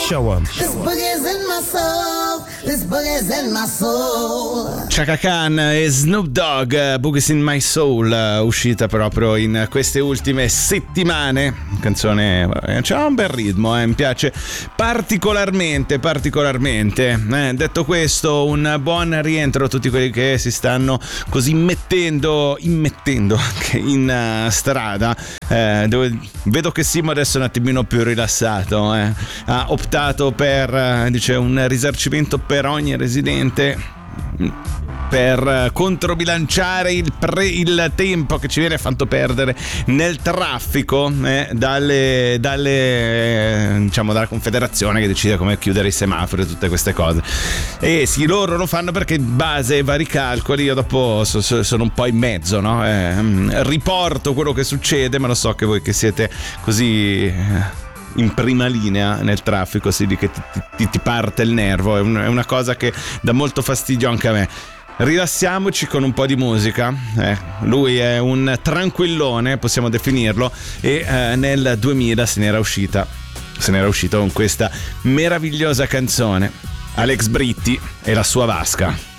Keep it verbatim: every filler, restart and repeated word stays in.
Show On. This boogie's in my soul. This boogie's in my soul. Chaka Khan e Snoop Dogg, Boogie's in My Soul, uscita proprio in queste ultime settimane. Canzone, c'ha un bel ritmo, eh, mi piace particolarmente, particolarmente. Eh, detto questo, un buon rientro a tutti quelli che si stanno così immettendo, immettendo anche in uh, strada. Eh, dove, vedo che Simo adesso è un attimino più rilassato, eh. Ha optato per, uh, dice, un risarcimento per ogni residente per controbilanciare il, pre, il tempo che ci viene fatto perdere nel traffico eh, dalle, dalle diciamo dalla Confederazione che decide come chiudere i semafori e tutte queste cose. E sì, loro lo fanno perché in base ai vari calcoli io dopo so, so, sono un po' in mezzo, no? Eh, riporto quello che succede, ma lo so che voi che siete così eh, in prima linea nel traffico, si dice che ti, ti, ti parte il nervo, è, un, è una cosa che dà molto fastidio anche a me. Rilassiamoci con un po' di musica. Eh, lui è un tranquillone, possiamo definirlo, e eh, nel duemila se n'era uscita se n'era uscito con questa meravigliosa canzone, Alex Britti e la sua vasca.